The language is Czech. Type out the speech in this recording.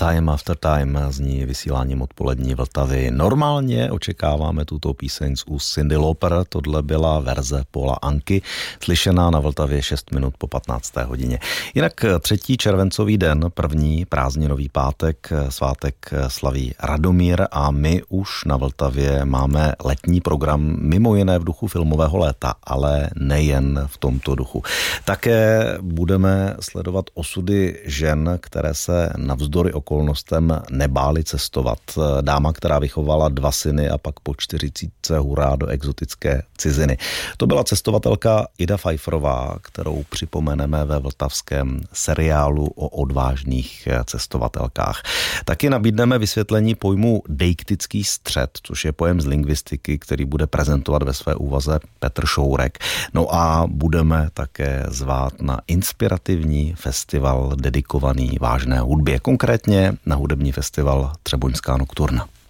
Time After Time zní vysíláním odpolední Vltavy. Normálně očekáváme tuto píseň z úst Cyndi Lauper, tohle byla verze Paula Anky, slyšená na Vltavě 6 minut po 15. hodině. Jinak 3. červencový den, první prázdninový pátek, svátek slaví Radomír a my už na Vltavě máme letní program mimo jiné v duchu filmového léta, ale nejen v tomto duchu. Také budeme sledovat osudy žen, které se navzdory okolnostem nebáli cestovat. Dáma, která vychovala 2 syny a pak po 40 hurá do exotické ciziny. To byla cestovatelka Ida Pfeifferová, kterou připomeneme ve vltavském seriálu o odvážných cestovatelkách. Taky nabídneme vysvětlení pojmu deiktický střed, což je pojem z lingvistiky, který bude prezentovat ve své úvaze Petr Šourek. No a budeme také zvát na inspirativní festival dedikovaný vážné hudbě, konkrétně na hudební festival Třeboňská nokturna.